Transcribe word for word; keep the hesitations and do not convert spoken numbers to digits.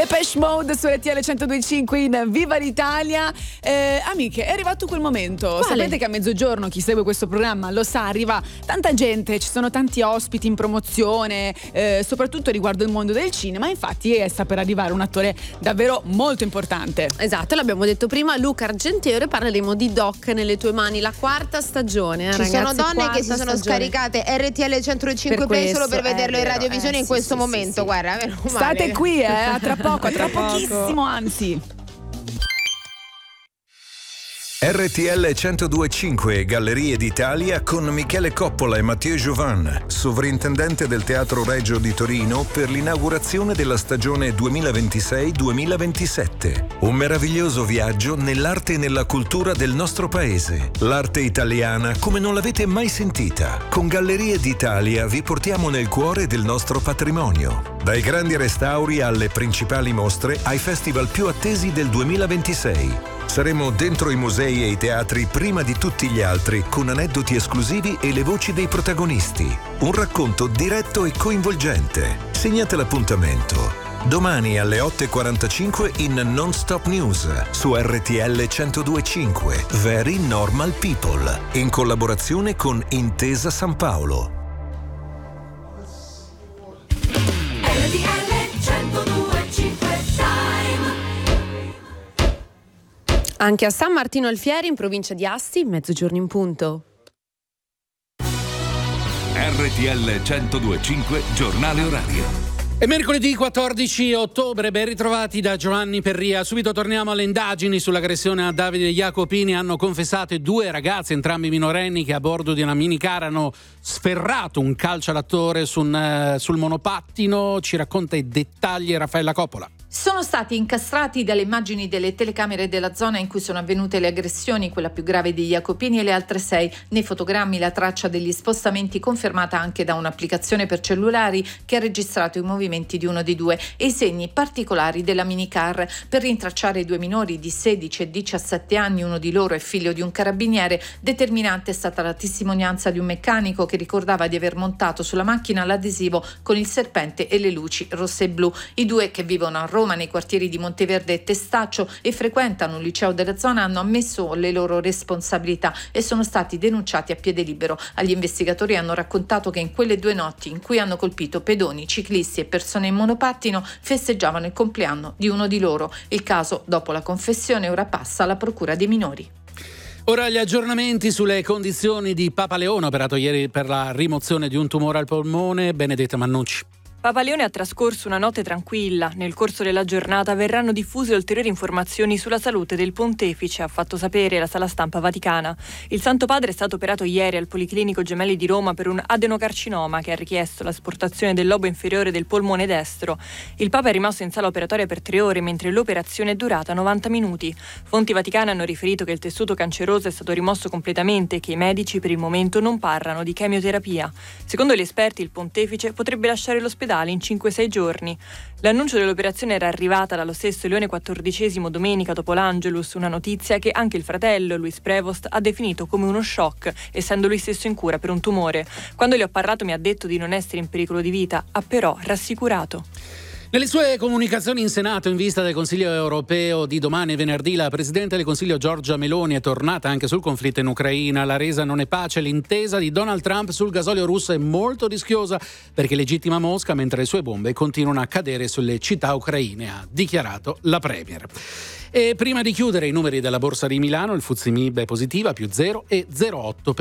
Depeche Mode su R T L centodue e cinque in Viva l'Italia. Eh, amiche, è arrivato quel momento. Quale? Sapete che a mezzogiorno chi segue questo programma lo sa, arriva tanta gente, ci sono tanti ospiti in promozione, eh, soprattutto riguardo il mondo del cinema. Infatti sta per arrivare un attore davvero molto importante. Esatto, l'abbiamo detto prima, Luca Argentiero, e parleremo di Doc nelle tue mani, la quarta stagione. Ci ragazzi, sono donne che si sono stagione. scaricate R T L centodue e cinque Per Play questo, solo per vederlo eh, in vero, radiovisione eh, in sì, questo sì, momento, sì, sì. guarda, meno male. State qui, eh, a tra poco, a tra Tra poco. pochissimo, anzi. R T L centodue e cinque Gallerie d'Italia con Michele Coppola e Mathieu Jovan, sovrintendente del Teatro Regio di Torino, per l'inaugurazione della stagione duemilaventisei duemilaventisette. Un meraviglioso viaggio nell'arte e nella cultura del nostro paese. L'arte italiana come non l'avete mai sentita. Con Gallerie d'Italia vi portiamo nel cuore del nostro patrimonio. Dai grandi restauri alle principali mostre, ai festival più attesi del duemilaventisei. Saremo dentro i musei e i teatri prima di tutti gli altri, con aneddoti esclusivi e le voci dei protagonisti. Un racconto diretto e coinvolgente. Segnate l'appuntamento. Domani alle otto e quarantacinque in Non Stop News su R T L centodue e cinque. Very Normal People. In collaborazione con Intesa San Paolo. Anche a San Martino Alfieri, in provincia di Asti, mezzogiorno in punto. R T L centodue e cinque, giornale orario. È mercoledì quattordici ottobre, ben ritrovati da Giovanni Perria. Subito torniamo alle indagini sull'aggressione a Davide Jacopini. Hanno confessato due ragazzi, entrambi minorenni, che a bordo di una minicar hanno sferrato un calcio all'attore su un, sul monopattino. Ci racconta i dettagli Raffaella Coppola. Sono stati incastrati dalle immagini delle telecamere della zona in cui sono avvenute le aggressioni, quella più grave di Jacopini e le altre sei. Nei fotogrammi la traccia degli spostamenti, confermata anche da un'applicazione per cellulari che ha registrato i movimenti di uno dei due, e i segni particolari della minicar. Per rintracciare i due minori di sedici e diciassette anni, uno di loro è figlio di un carabiniere. Determinante è stata la testimonianza di un meccanico che ricordava di aver montato sulla macchina l'adesivo con il serpente e le luci rosse e blu. I due, che vivono a Roma nei quartieri di Monteverde e Testaccio e frequentano un liceo della zona, hanno ammesso le loro responsabilità e sono stati denunciati a piede libero. Agli investigatori hanno raccontato che in quelle due notti in cui hanno colpito pedoni, ciclisti e persone in monopattino festeggiavano il compleanno di uno di loro. Il caso, dopo la confessione, ora passa alla procura dei minori. Ora gli aggiornamenti sulle condizioni di Papa Leone, operato ieri per la rimozione di un tumore al polmone. Benedetta Mannucci. Papa Leone ha trascorso una notte tranquilla. Nel corso della giornata verranno diffuse ulteriori informazioni sulla salute del pontefice, ha fatto sapere la sala stampa vaticana. Il Santo Padre è stato operato ieri al Policlinico Gemelli di Roma per un adenocarcinoma che ha richiesto l'asportazione del lobo inferiore del polmone destro. Il Papa è rimasto in sala operatoria per tre ore, mentre l'operazione è durata novanta minuti. Fonti vaticane hanno riferito che il tessuto canceroso è stato rimosso completamente e che i medici per il momento non parlano di chemioterapia. Secondo gli esperti, il pontefice potrebbe lasciare l'ospedale in cinque sei giorni. L'annuncio dell'operazione era arrivata dallo stesso Leone quattordicesimo domenica dopo l'Angelus, una notizia che anche il fratello, Luis Prevost, ha definito come uno shock, essendo lui stesso in cura per un tumore. Quando gli ho parlato mi ha detto di non essere in pericolo di vita, ha però rassicurato. Nelle sue comunicazioni in Senato in vista del Consiglio europeo di domani e venerdì, la Presidente del Consiglio Giorgia Meloni è tornata anche sul conflitto in Ucraina. La resa non è pace, l'intesa di Donald Trump sul gasolio russo è molto rischiosa perché legittima Mosca mentre le sue bombe continuano a cadere sulle città ucraine, ha dichiarato la Premier. E prima di chiudere i numeri della Borsa di Milano, il F T S E M I B è positiva, più zero virgola zero otto.